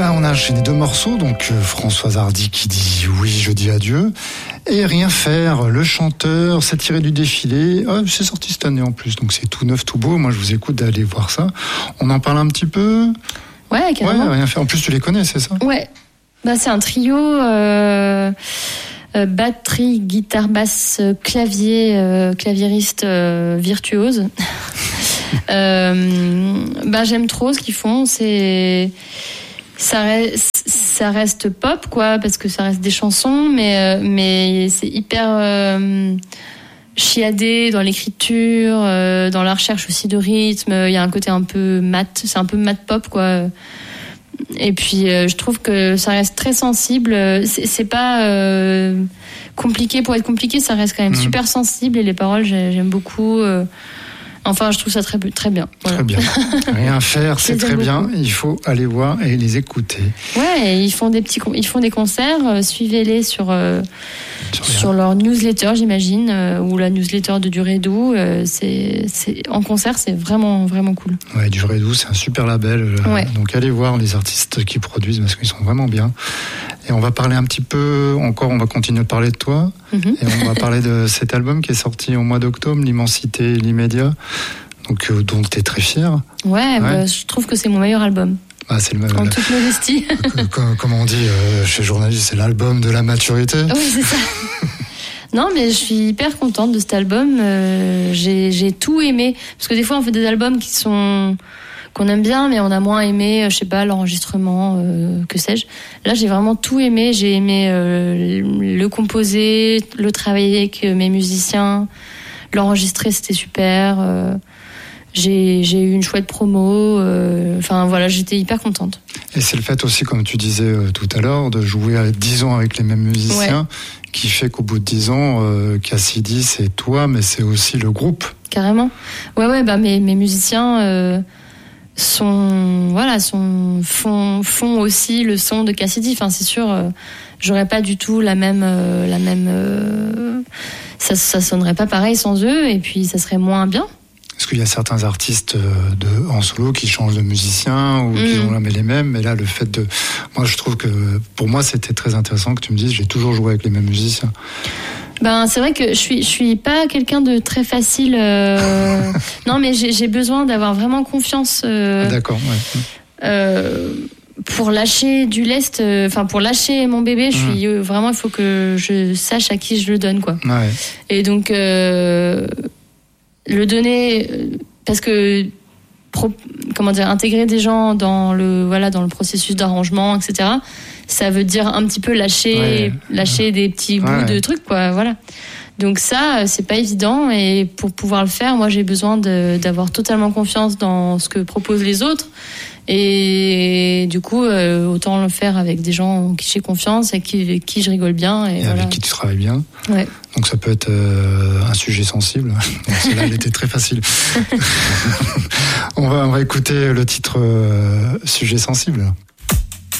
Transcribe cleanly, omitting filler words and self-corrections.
On a enchaîné 2 morceaux, donc Françoise Hardy qui dit oui, je dis adieu, et Rien faire, le chanteur, c'est tiré du défilé. C'est sorti cette année en plus, donc c'est tout neuf, tout beau. Moi, je vous écoute d'aller voir ça. On en parle un petit peu. Ouais, carrément. Ouais, Rien faire. En plus, tu les connais, c'est ça? Ouais. C'est un trio. Batterie, guitare, basse, clavier, claviériste virtuose. J'aime trop ce qu'ils font. Ça reste pop, quoi, parce que ça reste des chansons, mais c'est hyper chiadé dans l'écriture, dans la recherche aussi de rythme. Il y a un côté un peu mat, c'est un peu mat pop, quoi. Et puis je trouve que ça reste très sensible. C'est pas compliqué pour être compliqué, ça reste quand même super sensible, et les paroles j'aime beaucoup. Je trouve ça très bien. Voilà. Très bien. Rien faire, c'est très bien. Il faut aller voir et les écouter. Ouais, et ils font des concerts. Suivez-les sur leur newsletter, j'imagine, ou la newsletter de Durédou. C'est en concert, c'est vraiment vraiment cool. Ouais, Durédou, c'est un super label. Ouais. Donc allez voir les artistes qui produisent parce qu'ils sont vraiment bien. Et on va parler un petit peu encore. On va continuer de parler de toi. Et on va parler de cet album qui est sorti au mois d'octobre, L'immensité et l'immédiat. Donc dont tu es très fier. Ouais. Je trouve que c'est mon meilleur album. C'est le en toute modestie. Comme on dit chez journaliste, c'est l'album de la maturité. Oui, c'est ça. Non, mais je suis hyper contente de cet album. J'ai tout aimé. Parce que des fois, on fait des albums qu'on aime bien, mais on a moins aimé, je sais pas, l'enregistrement, que sais-je. Là, j'ai vraiment tout aimé. J'ai aimé le composer, le travailler avec mes musiciens, l'enregistrer, c'était super. J'ai eu une chouette promo. J'étais hyper contente. Et c'est le fait aussi, comme tu disais tout à l'heure, de jouer à 10 ans avec les mêmes musiciens, qui fait qu'au bout de 10 ans, Cassidy, c'est toi, mais c'est aussi le groupe. Carrément. Mes musiciens font aussi le son de Cassidy. Enfin, c'est sûr, j'aurais pas du tout la même ça sonnerait pas pareil sans eux, et puis ça serait moins bien. Est-ce qu'il y a certains artistes en solo qui changent de musicien ou qui ont les mêmes, mais là, le fait de... Moi, je trouve que, pour moi, c'était très intéressant que tu me dises, j'ai toujours joué avec les mêmes musiciens. C'est vrai que je suis pas quelqu'un de très facile. Non, mais j'ai besoin d'avoir vraiment confiance. D'accord, ouais. Pour lâcher du lest, pour lâcher mon bébé, il faut que je sache à qui je le donne, quoi. Ouais. Et donc, le donner, parce que intégrer des gens dans le processus d'arrangement, etc., ça veut dire un petit peu lâcher des petits bouts de trucs, quoi. Voilà. Donc ça, c'est pas évident, et pour pouvoir le faire, moi, j'ai besoin d'avoir totalement confiance dans ce que proposent les autres. Et du coup, autant le faire avec des gens en qui j'ai confiance, avec qui je rigole bien. Et avec qui tu travailles bien. Ouais. Donc ça peut être un sujet sensible. Donc celle-là, elle était très facile. On va écouter le titre Sujet sensible.